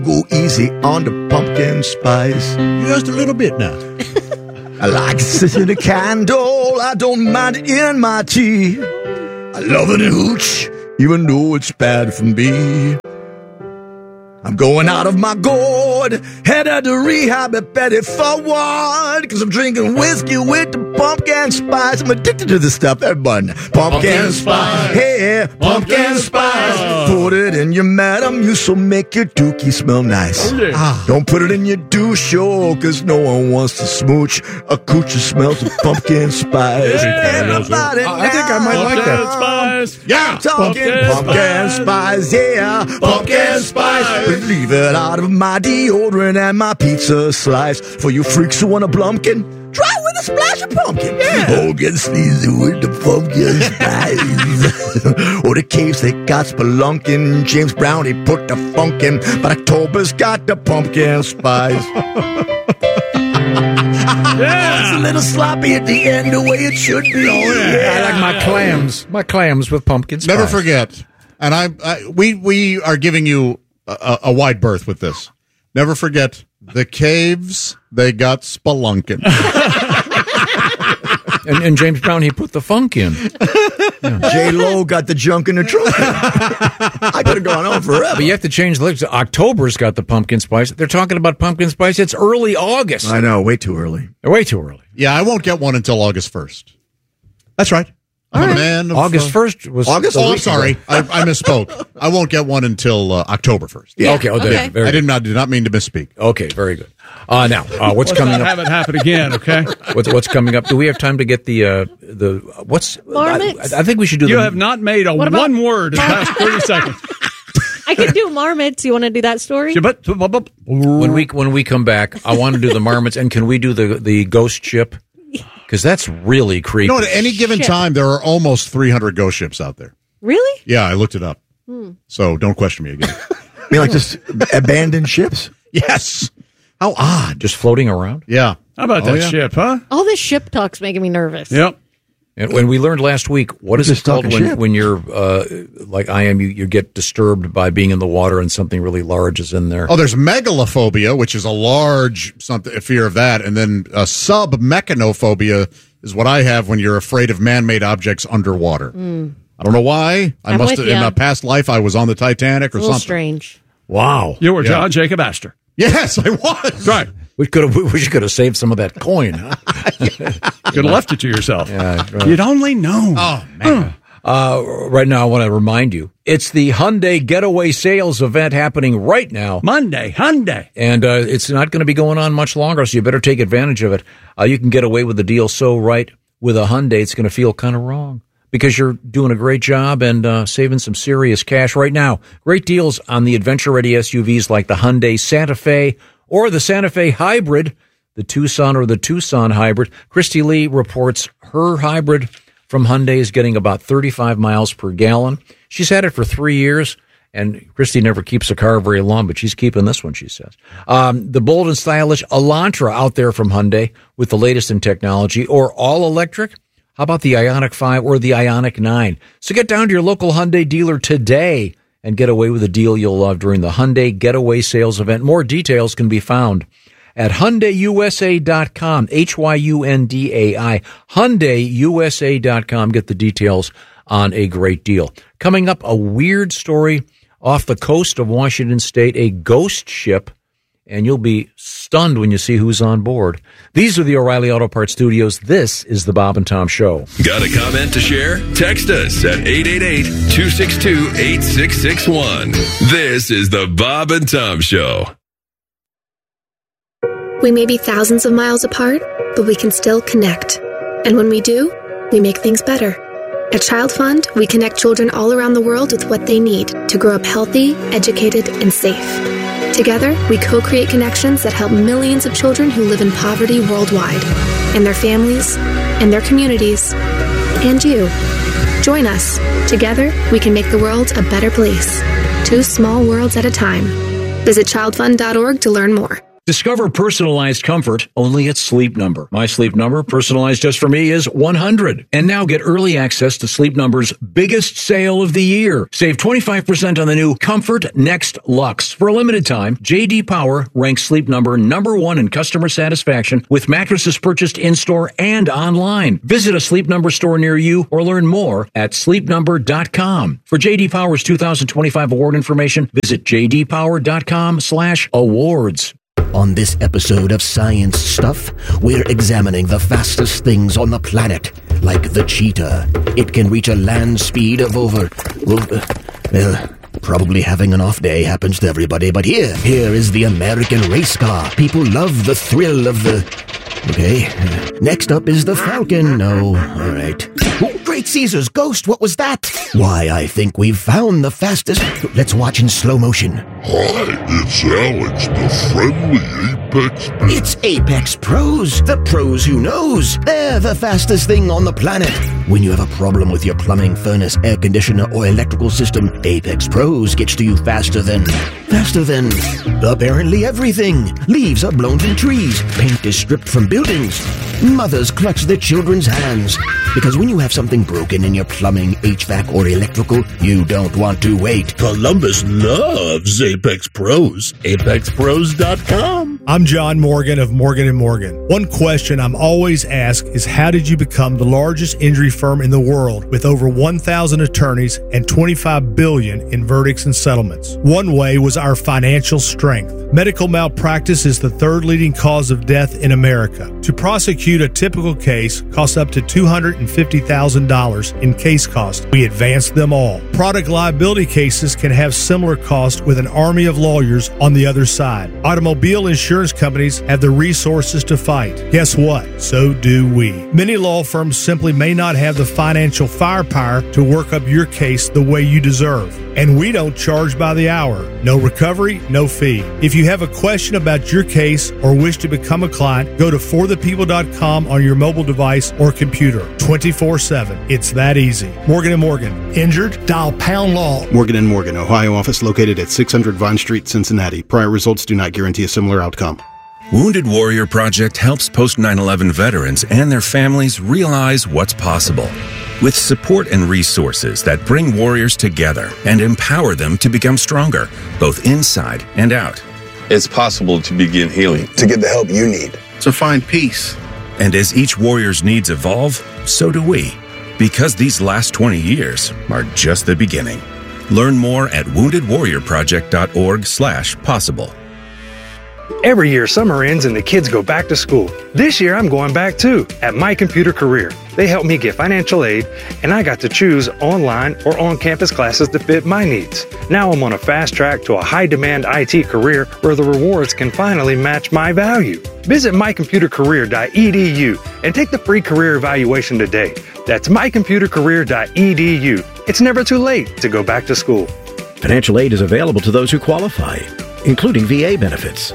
Go easy on the pumpkin spice. Just a little bit now. I like to sit in a candle. I don't mind it in my tea. I love it in hooch, even though it's bad for me. I'm going out of my gourd, headed to rehab at Betty Forward, cause I'm drinking whiskey with the pumpkin spice. I'm addicted to this stuff, everybody. Pumpkin spice, hey, pumpkin spice. Put it in your madam, you so make your dookie smell nice. Don't put it in your douche, cause no one wants to smooch a coochie smells of pumpkin spice. Everybody I think I might like that. Spice. Yeah, talking pumpkin spice, yeah, pumpkin spice. But leave it out of my deodorant and my pizza slice. For you freaks who want a blumpkin, try with a splash of pumpkin. Yeah. Oh, get sleazy with the pumpkin spice. Or the caves, they got spelunkin'. James Brown, he put the funk in, but October's got the pumpkin spice. It's a little sloppy at the end, the way it should be. Oh, yeah. I like my clams with pumpkin spice. Never forget. And we are giving you a wide berth with this. Never forget the caves, they got spelunking. And James Brown, he put the funk in. Yeah. J-Lo got the junk in the trunk. I could have gone on forever. But you have to change the lyrics. October's got the pumpkin spice. They're talking about pumpkin spice. It's early August. I know, way too early. Way too early. Yeah, I won't get one until August 1st. That's right. I'm a man of, August 1st was August? Oh, I'm sorry. I misspoke. I won't get one until October 1st. Yeah. Okay. I Very did not mean to misspeak. Okay, very good. Now, what's coming up? Have it happen again, okay? What's coming up? Do we have time to get the what's? Marmots? I think we should do. You have not made one word in the past 30 seconds. I could do marmots. You want to do that story? When we come back, I want to do the marmots, and can we do the ghost ship? Because that's really creepy. You know, at any given time, there are almost 300 ghost ships out there. Really? Yeah, I looked it up. So don't question me again. I mean, like just abandoned ships? Yes. How odd. Just floating around? Yeah. How about that ship, huh? All this ship talk's making me nervous. Yep. And when we learned last week, what is it called when you're like I am, you get disturbed by being in the water and something really large is in there? Oh, there's megalophobia, which is a large fear of that, and then submechanophobia is what I have when you're afraid of man-made objects underwater. I don't know why. I must have, in a past life I was on the Titanic or something. Strange. Wow. You were John Jacob Astor. Yes, I was. Right. We could have saved some of that coin, huh? Could have left it to yourself. Yeah, right. You'd only know. Oh, man. Right now, I want to remind you, it's the Hyundai Getaway Sales event happening right now. Monday, Hyundai. And it's not going to be going on much longer, so you better take advantage of it. You can get away with the deal so right with a Hyundai, it's going to feel kind of wrong because you're doing a great job and saving some serious cash right now. Great deals on the adventure-ready SUVs like the Hyundai Santa Fe or the Santa Fe Hybrid, the Tucson or the Tucson Hybrid. Christy Lee reports her hybrid from Hyundai is getting about 35 miles per gallon. She's had it for 3 years, and Christy never keeps a car very long, but she's keeping this one, she says. The bold and stylish Elantra out there from Hyundai with the latest in technology, or all electric. How about the Ioniq 5 or the Ioniq 9? So get down to your local Hyundai dealer today and get away with a deal you'll love during the Hyundai Getaway Sales event. More details can be found at HyundaiUSA.com, HYUNDAI, HyundaiUSA.com. Get the details on a great deal. Coming up, a weird story off the coast of Washington State, a ghost ship, and you'll be stunned when you see who's on board. These are the O'Reilly Auto Parts Studios. This is the Bob and Tom Show. Got a comment to share? Text us at 888-262-8661. This is the Bob and Tom Show. We may be thousands of miles apart, but we can still connect. And when we do, we make things better. At Child Fund, we connect children all around the world with what they need to grow up healthy, educated, and safe. Together, we co-create connections that help millions of children who live in poverty worldwide, and their families, and their communities, and you. Join us. Together, we can make the world a better place. 2 small worlds at a time. Visit childfund.org to learn more. Discover personalized comfort only at Sleep Number. My Sleep Number, personalized just for me, is 100. And now get early access to Sleep Number's biggest sale of the year. Save 25% on the new Comfort Next Luxe. For a limited time, J.D. Power ranks Sleep Number #1 in customer satisfaction with mattresses purchased in-store and online. Visit a Sleep Number store near you or learn more at sleepnumber.com. For J.D. Power's 2025 award information, visit jdpower.com/awards. On this episode of Science Stuff, we're examining the fastest things on the planet, like the cheetah. It can reach a land speed of over... probably having an off day happens to everybody, but here is the American race car. People love the thrill of the... Okay. Next up is the Falcon. No, all right. Oh, great Caesar's ghost, what was that? Why, I think we've found the fastest... Let's watch in slow motion. Hi, it's Alex, the friendly Apex Pro. It's Apex Pros, the pros who knows. They're the fastest thing on the planet. When you have a problem with your plumbing, furnace, air conditioner, or electrical system, Apex Pros gets to you faster than apparently everything. Leaves are blown from trees. Paint is stripped from buildings. Mothers clutch their children's hands. Because when you have something broken in your plumbing, HVAC, or electrical, you don't want to wait. Columbus loves Apex Pros. ApexPros.com. I'm John Morgan of Morgan & Morgan. One question I'm always asked is, how did you become the largest injury firm in the world with over 1,000 attorneys and $25 billion in verdicts and settlements? One way was our financial strength. Medical malpractice is the third leading cause of death in America. To prosecute a typical case costs up to $250,000 in case costs. We advance them all. Product liability cases can have similar costs with an army of lawyers on the other side. Automobile insurance companies have the resources to fight. Guess what? So do we. Many law firms simply may not have the financial firepower to work up your case the way you deserve. And we don't charge by the hour. No recovery, no fee. If you have a question about your case or wish to become a client, go to forthepeople.com on your mobile device or computer 24/7. It's that easy. Morgan & Morgan. Injured? Dial pound law. Morgan & Morgan, Ohio office located at 600 Vine Street, Cincinnati. Prior results do not guarantee a similar outcome. Wounded Warrior Project helps post-9/11 veterans and their families realize what's possible. With support and resources that bring warriors together and empower them to become stronger, both inside and out. It's possible to begin healing, to get the help you need, to find peace. And as each warrior's needs evolve, so do we. Because these last 20 years are just the beginning. Learn more at woundedwarriorproject.org/possible. Every year, summer ends and the kids go back to school. This year, I'm going back too, at My Computer Career. They helped me get financial aid, and I got to choose online or on-campus classes that fit my needs. Now I'm on a fast track to a high-demand IT career where the rewards can finally match my value. Visit mycomputercareer.edu and take the free career evaluation today. That's mycomputercareer.edu. It's never too late to go back to school. Financial aid is available to those who qualify, including VA benefits.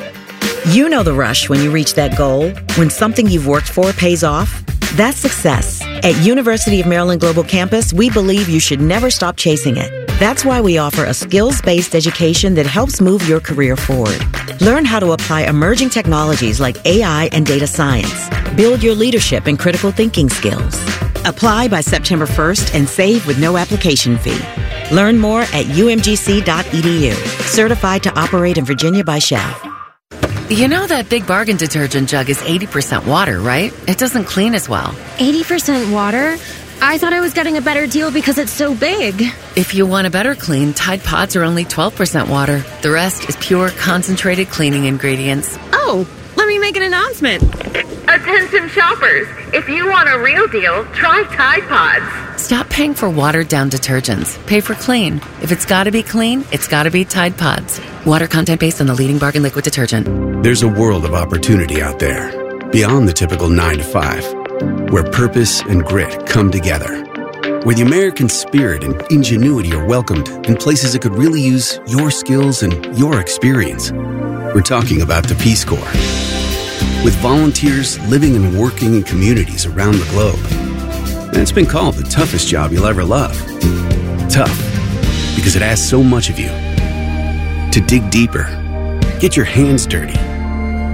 You know the rush when you reach that goal, when something you've worked for pays off. That's success. At University of Maryland Global Campus, we believe you should never stop chasing it. That's why we offer a skills-based education that helps move your career forward. Learn how to apply emerging technologies like AI and data science. Build your leadership and critical thinking skills. Apply by September 1st and save with no application fee. Learn more at umgc.edu. Certified to operate in Virginia by Shell. You know that Big Bargain detergent jug is 80% water, right? It doesn't clean as well. 80% water? I thought I was getting a better deal because it's so big. If you want a better clean, Tide Pods are only 12% water. The rest is pure, concentrated cleaning ingredients. Oh, let me make an announcement. Attention shoppers, if you want a real deal, try Tide Pods. Stop paying for watered-down detergents. Pay for clean. If it's got to be clean, it's got to be Tide Pods. Water content based on the leading bargain liquid detergent. There's a world of opportunity out there, beyond the typical 9 to 5, where purpose and grit come together, where the American spirit and ingenuity are welcomed in places that could really use your skills and your experience. We're talking about the Peace Corps. With volunteers living and working in communities around the globe. And it's been called the toughest job you'll ever love. Tough, because it asks so much of you. To dig deeper, get your hands dirty,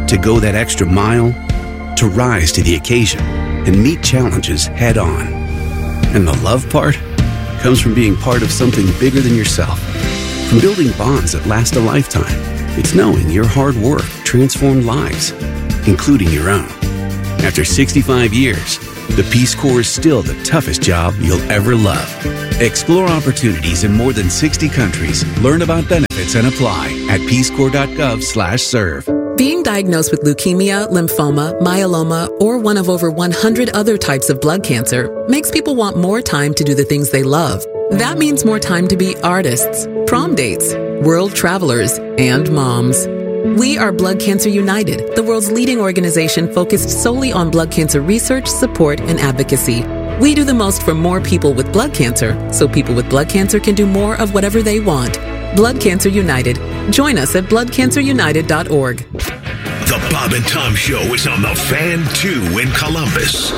to go that extra mile, to rise to the occasion and meet challenges head on. And the love part comes from being part of something bigger than yourself. From building bonds that last a lifetime, it's knowing your hard work transformed lives, including your own. After 65 years, the Peace Corps is still the toughest job you'll ever love. Explore opportunities in more than 60 countries. Learn about benefits and apply at peacecorps.gov/serve. Being diagnosed with leukemia, lymphoma, myeloma, or one of over 100 other types of blood cancer makes people want more time to do the things they love. That means more time to be artists, prom dates, world travelers, and moms. We are Blood Cancer United, the world's leading organization focused solely on blood cancer research, support, and advocacy. We do the most for more people with blood cancer, so people with blood cancer can do more of whatever they want. Blood Cancer United. Join us at bloodcancerunited.org. The Bob and Tom Show is on the Fan 2 in Columbus.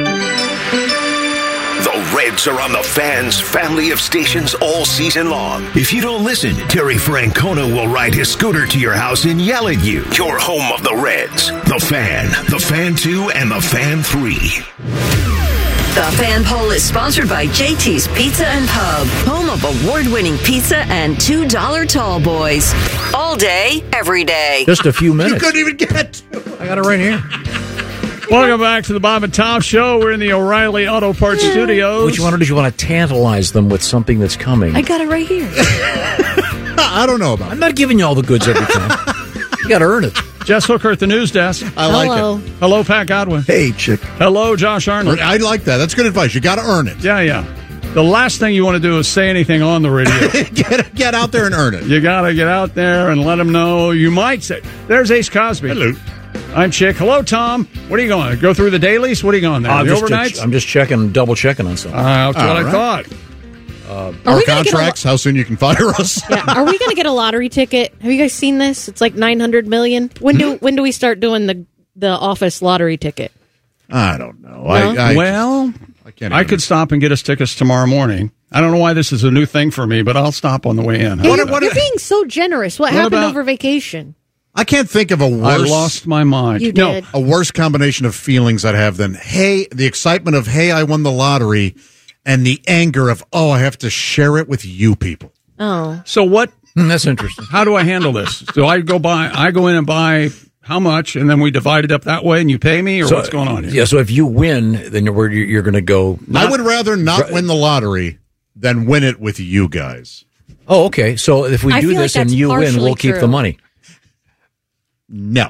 The Reds are on the Fan's family of stations all season long. If you don't listen, Terry Francona will ride his scooter to your house and yell at you. Your home of the Reds. The Fan 2, and the Fan 3. The Fan Poll is sponsored by JT's Pizza and Pub, home of award-winning pizza and $2 tall boys. All day, every day. Just a few minutes. You couldn't even get. I got it right here. Welcome back to the Bob and Tom Show. We're in the O'Reilly Auto Parts Studios. Which one did you want to tantalize them with something that's coming? I got it right here. I don't know about it. I'm not giving you all the goods every time. You got to earn it. Jess Hooker at the news desk. I like it. Hello, Pat Godwin. Hey, chick. Hello, Josh Arnold. I like that. That's good advice. You got to earn it. Yeah. The last thing you want to do is say anything on the radio. Get out there and earn it. You got to get out there and let them know. You might say, there's Ace Cosby. Hello. I'm Chick. Hello, Tom. What are you going? Go through the dailies? What are you going there? The overnights? I'm just double checking on something. That's what I thought. Our contracts, how soon you can fire us. Yeah. Are we going to get a lottery ticket? Have you guys seen this? It's like $900 million. When do we start doing the office lottery ticket? I don't know. No? I could stop and get us tickets tomorrow morning. I don't know why this is a new thing for me, but I'll stop on the way in. You're being so generous. What happened over vacation? I can't think of a worse. I lost my mind. You did. A worse combination of feelings I'd have than, hey, the excitement of, hey, I won the lottery, and the anger of, oh, I have to share it with you people. Oh. So what? That's interesting. How do I handle this? Do I go in and buy how much, and then we divide it up that way, and you pay me, or what's going on here? Yeah, so if you win, then you're going to go. I would rather not win the lottery than win it with you guys. Oh, okay. So if we do this and you win, we'll keep the money. No.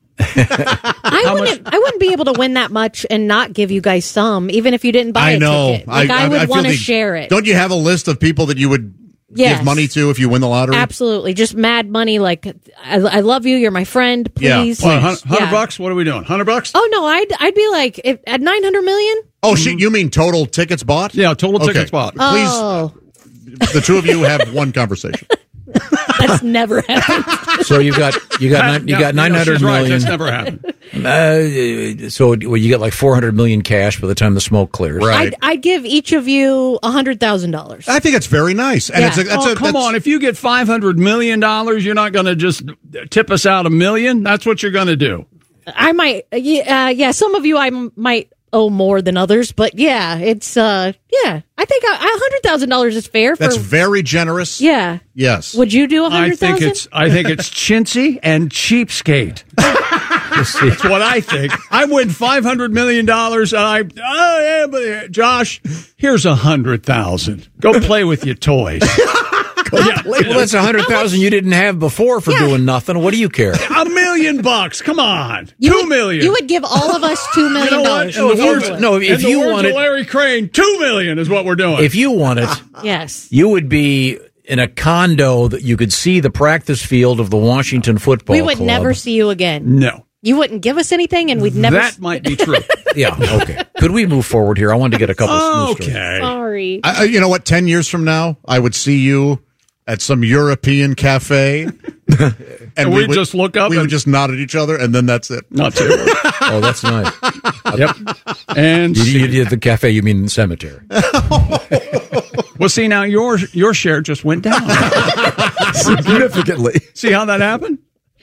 I wouldn't be able to win that much and not give you guys some, even if you didn't buy a ticket. I would want to share it. Don't you have a list of people that you would give money to if you win the lottery? Absolutely. Just mad money, like, I love you, you're my friend, please. Yeah. Well, $100? What are we doing? $100? Oh, no, I'd be like, at $900 million? Oh, shit, you mean total tickets bought? Yeah, total tickets bought. Please, the two of you have one conversation. That's never happened. So you got 900 million. That's never happened. So you get like 400 million cash by the time the smoke clears. Right. I'd give each of you $100,000. I think it's very nice. And come on, if you get $500 million, you're not going to just tip us out $1 million. That's what you're going to do. I might. Yeah. Some of you I might owe more than others, but yeah, it's I think $100,000 is fair. That's very generous. Yeah. Yes. Would you do $100,000? I think it's chintzy and cheapskate. That's what I think. I win $500 million, and Josh, here's $100,000. Go play with your toys. Well, that's $100,000 you didn't have before for doing nothing. What do you care? $1 million. Come on, $2 million. You would give all of us $2 million. If you wanted Larry Crane, $2 million is what we're doing. If you want it, yes, you would be in a condo that you could see the practice field of the Washington Football Club. We would never see you again. No. You wouldn't give us anything, and we'd never. That might be true. Yeah. Okay. Could we move forward here? I wanted to get a couple. Okay. Sorry. You know what? 10 years from now, I would see you at some European cafe, and we would just look up. We would just nod at each other, and then that's it. Not too. Oh, that's nice. Yep. And you at the cafe, you mean the cemetery? Well, see, now your share just went down significantly. See how that happened?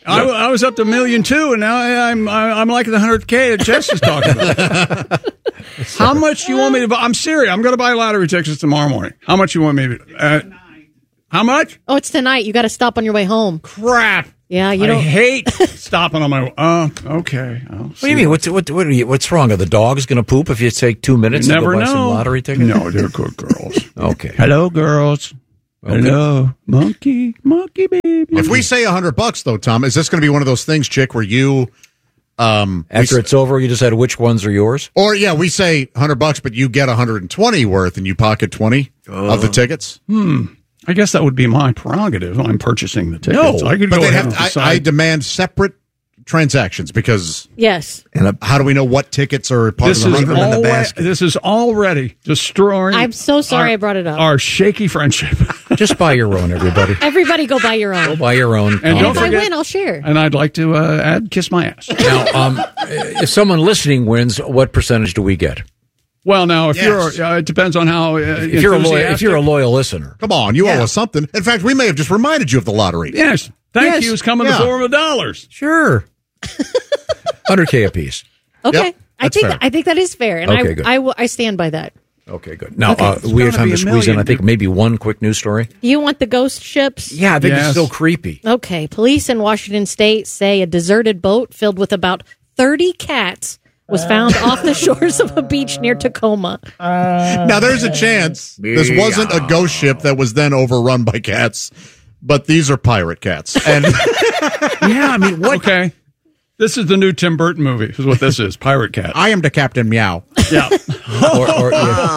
I was up to $1.2 million, and now I'm like the 100K that Jess is talking about. How much do you want me to buy? I'm serious. I'm going to buy lottery tickets tomorrow morning. How much you want me to? How much? Oh, it's tonight. You got to stop on your way home. Crap. Yeah, you I don't hate stopping on my. Okay. What do you mean? What's wrong? Are the dogs going to poop if you take 2 minutes You to never go buy some know. lottery tickets? No, they're good girls. Okay. Hello, girls. Okay. Hello, monkey baby. If we say $100, though, Tom, is this going to be one of those things, Chick, where you, after it's over, you decide which ones are yours? or we say $100, but you get 120 worth, and you pocket 20 of the tickets? I guess that would be my prerogative. I'm purchasing the tickets. No, I could but go they'd ahead have and to, decide. I demand separate transactions because Yes. how do we know what tickets are part This of the is, 100? this is already destroying. I'm so sorry I brought it up. Our shaky friendship. Just buy your own, everybody. Everybody go buy your own. Go buy your own. And don't if I forget- win, I'll share. And I'd like to add kiss my ass. Now, if someone listening wins, what percentage do we get? Well, now if Yes. you're, it depends on how. If you're a loyal listener, Come on, you owe us something. In fact, we may have just reminded you of the lottery. Yes, thank Yes. you is coming in the Yeah. form of dollars. sure, 100K apiece. Okay. Yep, I that's think fair. I think that is fair, and Okay, good. I stand by that. Okay, good. Now It's we have gotta time be to a squeeze in. million. I think maybe one quick news story. You want the ghost ships? Yeah, I think Yes. it's so creepy. Okay. Police in Washington State say a deserted boat filled with about 30 cats was found off the shores of a beach near Tacoma. Now, there's a chance this wasn't a ghost ship that was then overrun by cats, but these are pirate cats. And Yeah, I mean, what? Okay, this is the new Tim Burton movie. Is what this is. Pirate Cat. I am the Captain Meow. Yeah. or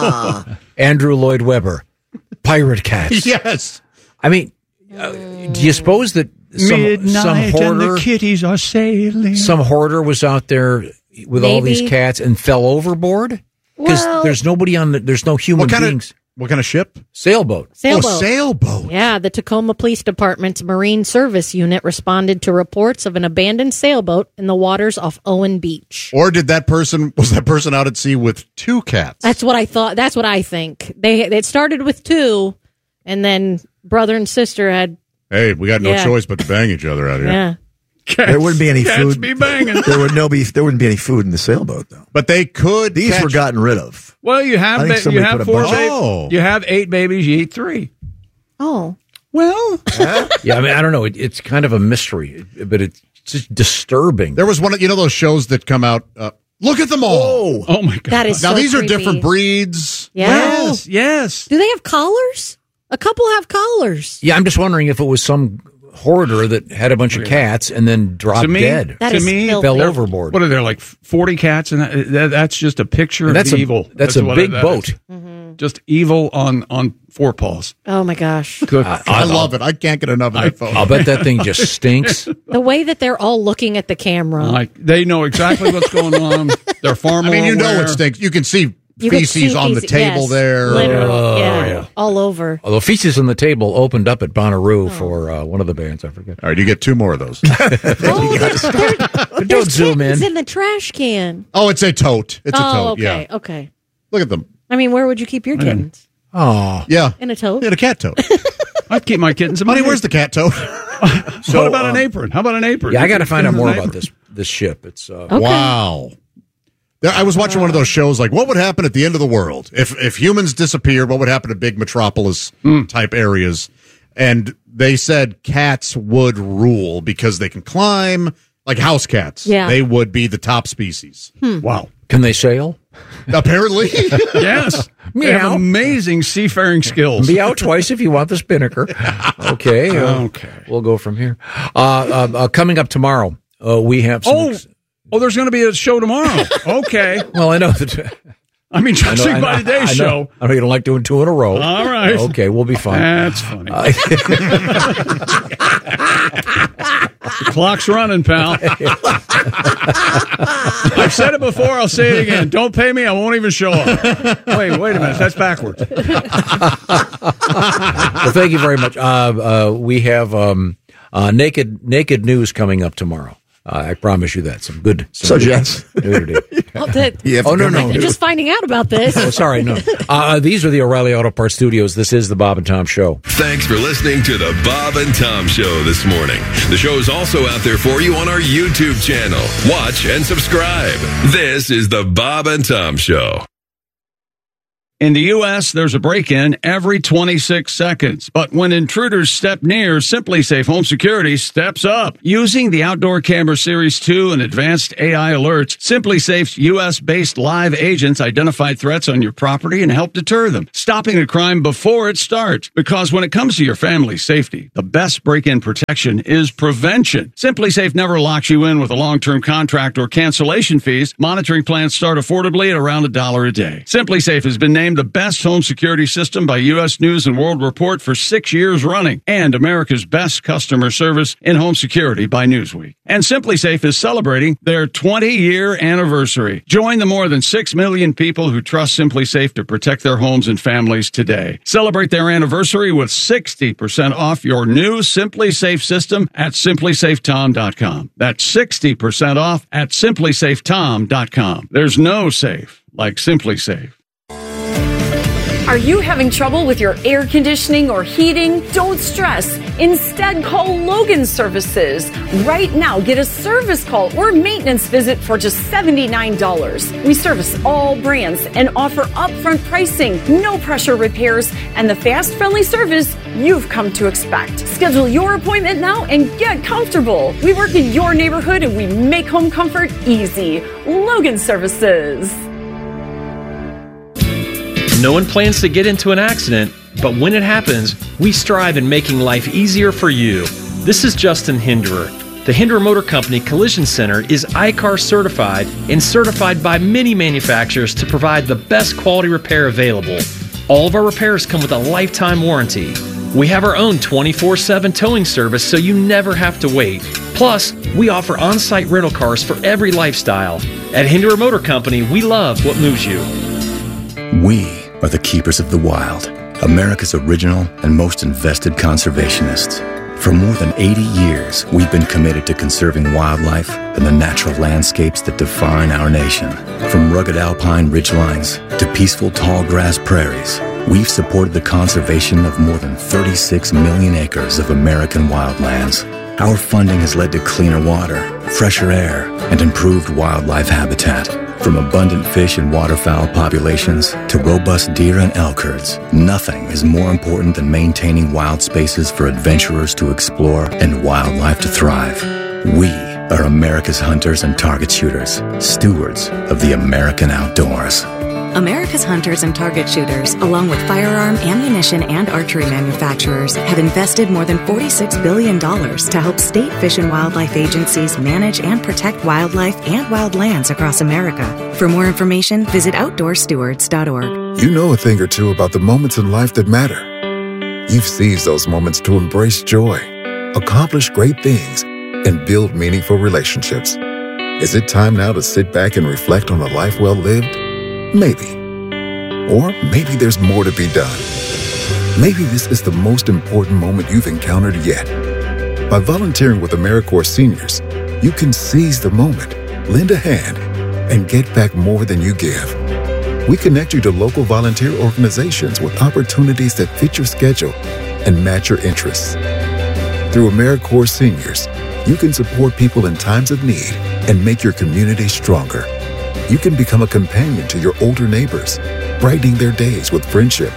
Andrew Lloyd Webber, pirate cats. Yes. I mean, do you suppose that some Midnight and hoarder, the kitties are sailing. some hoarder was out there with all Maybe. these cats and fell overboard? Because Well- there's nobody on there's no human beings. What kind of ship? Sailboat. Sailboat. Oh, sailboat. Yeah, the Tacoma Police Department's Marine Service Unit responded to reports of an abandoned sailboat in the waters off Owen Beach. Or was that person out at sea with two cats? That's what I thought. That's what I think. It started with 2, and then brother and sister had. Hey, we got no Yeah. choice but to bang each other out here. Yeah. There wouldn't be any Cats food. be banging. There wouldn't be any food in the sailboat though. But they could. These catch- were gotten rid of. Well, you have I think you somebody have put a 4 bunch- babies. Oh. You have 8 babies. You eat 3. Oh. Well, Yeah, I mean, I don't know. It's kind of a mystery, but it's just disturbing. There was one of those shows that come out. Look at them all. oh my god. That is Now so these are creepy. different breeds. Yeah. Yes. Do they have collars? A couple have collars. Yeah, I'm just wondering if it was some hoarder that had a bunch of cats and then dropped To me, dead. That to is me, filthy. Fell there- overboard. What are there like 40 cats? And that's just a picture And that's of a- evil. that's a what big that boat. is. Just evil on 4 paws. Oh my gosh. Good. I love it. I can't get enough of that photo. I'll bet that thing just stinks. The way that they're all looking at the camera. Like they know exactly what's going on. They're far I more mean, you know aware. it stinks. You can see You could feces see on the feces, table yes. there. Literally, yeah, yeah. all over. Although Feces on the Table opened up at Bonnaroo for one of the bands, I forget. All right, you get 2 more of those. But don't There's zoom kittens in. in the trash can. Oh, it's a tote. It's a tote. okay, Yeah. okay. Look at them. I mean, where would you keep your kittens? Oh, Yeah. In a tote? In a cat tote. I'd keep my kittens in my Honey, where's the cat tote? What about an apron? How about an apron? yeah, I got to find out more An about apron. this ship. It's Okay. Wow. I was watching one of those shows like, what would happen at the end of the world? If humans disappeared, what would happen to big metropolis type areas? And they said cats would rule because they can climb, like house cats. Yeah. They would be the top species. Wow. Can they sail? Apparently. Yes. They have Meow. amazing seafaring skills. Be out twice if you want the spinnaker. Okay. Okay. We'll go from here. Coming up tomorrow, we have some. Oh, there's going to be a show tomorrow. Okay. Well, I know that. I mean, Judging by today's show. I know you don't like doing 2 in a row. All right. Okay, we'll be fine. That's funny. The clock's running, pal. I've said it before. I'll say it again. Don't pay me. I won't even show up. Wait a minute. That's backwards. Well, thank you very much. We have naked news coming up tomorrow. I promise you that. Some good. So, Jets. Nudity. Well, no. You're just finding out about this. Oh, sorry, no. These are the O'Reilly Auto Parts Studios. This is the Bob and Tom Show. Thanks for listening to the Bob and Tom Show this morning. The show is also out there for you on our YouTube channel. Watch and subscribe. This is the Bob and Tom Show. In the U.S., there's a break-in every 26 seconds. But when intruders step near, Simply Safe Home Security steps up. Using the Outdoor Camera Series 2 and advanced AI alerts, Simply Safe's U.S.-based live agents identify threats on your property and help deter them, stopping a crime before it starts. Because when it comes to your family's safety, the best break-in protection is prevention. Simply Safe never locks you in with a long-term contract or cancellation fees. Monitoring plans start affordably at around $1 a day. Simply Safe has been named the best home security system by U.S. News and World Report for 6 years running, and America's best customer service in home security by Newsweek. And Simply Safe is celebrating their 20-year anniversary. Join the more than 6 million people who trust Simply Safe to protect their homes and families today. Celebrate their anniversary with 60% off your new Simply Safe system at simplysafetom.com. That's 60% off at simplysafetom.com. There's no safe like Simply Safe. Are you having trouble with your air conditioning or heating? Don't stress. Instead, call Logan Services. Right now, get a service call or maintenance visit for just $79. We service all brands and offer upfront pricing, no pressure repairs, and the fast, friendly service you've come to expect. Schedule your appointment now and get comfortable. We work in your neighborhood and we make home comfort easy. Logan Services. No one plans to get into an accident, but when it happens, we strive in making life easier for you. This is Justin Hinderer. The Hinderer Motor Company Collision Center is ICAR certified and certified by many manufacturers to provide the best quality repair available. All of our repairs come with a lifetime warranty. We have our own 24/7 towing service so you never have to wait. Plus, we offer on-site rental cars for every lifestyle. At Hinderer Motor Company, we love what moves you. We are the keepers of the wild, America's original and most invested conservationists. For more than 80 years, we've been committed to conserving wildlife and the natural landscapes that define our nation. From rugged alpine ridgelines to peaceful tall grass prairies, we've supported the conservation of more than 36 million acres of American wildlands. Our funding has led to cleaner water, fresher air, and improved wildlife habitat. From abundant fish and waterfowl populations to robust deer and elk herds, nothing is more important than maintaining wild spaces for adventurers to explore and wildlife to thrive. We are America's hunters and target shooters, stewards of the American outdoors. America's hunters and target shooters, along with firearm, ammunition, and archery manufacturers, have invested more than $46 billion to help state fish and wildlife agencies manage and protect wildlife and wildlands across America. For more information, visit OutdoorStewards.org. You know a thing or two about the moments in life that matter. You've seized those moments to embrace joy, accomplish great things, and build meaningful relationships. Is it time now to sit back and reflect on a life well lived? Maybe. Or maybe there's more to be done. Maybe this is the most important moment you've encountered yet. By volunteering with AmeriCorps Seniors, you can seize the moment, lend a hand, and get back more than you give. We connect you to local volunteer organizations with opportunities that fit your schedule and match your interests. Through AmeriCorps Seniors, you can support people in times of need and make your community stronger. You can become a companion to your older neighbors, brightening their days with friendship.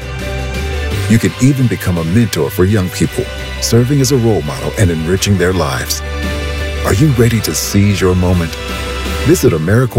You can even become a mentor for young people, serving as a role model and enriching their lives. Are you ready to seize your moment? Visit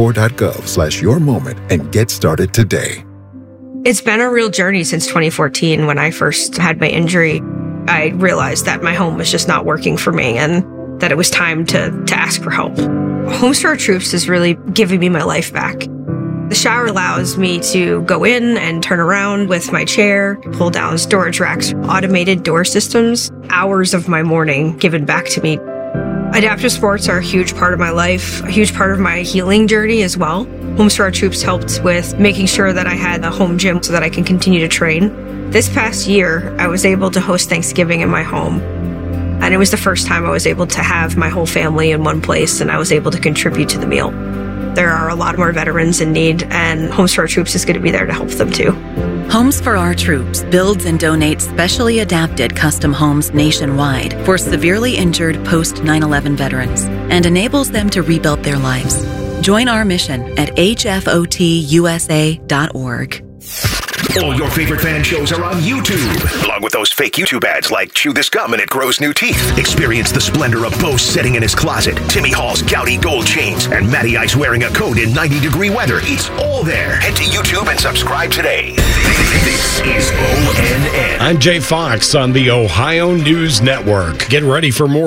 AmeriCorps.gov/yourmoment and get started today. It's been a real journey since 2014. When I first had my injury, I realized that my home was just not working for me and that it was time to ask for help. Homes for Our Troops is really giving me my life back. The shower allows me to go in and turn around with my chair, pull down storage racks, automated door systems, hours of my morning given back to me. Adaptive sports are a huge part of my life, a huge part of my healing journey as well. Homes for Our Troops helped with making sure that I had a home gym so that I can continue to train. This past year, I was able to host Thanksgiving in my home. And it was the first time I was able to have my whole family in one place, and I was able to contribute to the meal. There are a lot more veterans in need, and Homes for Our Troops is going to be there to help them too. Homes for Our Troops builds and donates specially adapted custom homes nationwide for severely injured post 9/11 veterans and enables them to rebuild their lives. Join our mission at hfotusa.org. All your favorite fan shows are on YouTube, along with those fake YouTube ads like Chew This Gum and It Grows New Teeth. Experience the splendor of Bo sitting in his closet, Timmy Hall's gouty gold chains, and Matty Ice wearing a coat in 90-degree weather. It's all there. Head to YouTube and subscribe today. This is ONN. I'm Jay Fox on the Ohio News Network. Get ready for more